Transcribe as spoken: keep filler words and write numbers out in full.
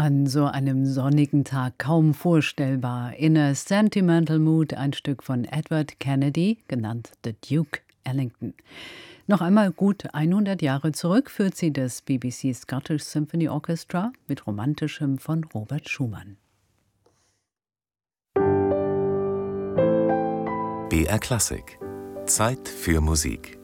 An so einem sonnigen Tag kaum vorstellbar. In a Sentimental Mood, ein Stück von Edward Kennedy, genannt The Duke Ellington. Noch einmal gut hundert Jahre zurück führt sie das B B C Scottish Symphony Orchestra mit Romantischem von Robert Schumann. B R Klassik. Zeit für Musik.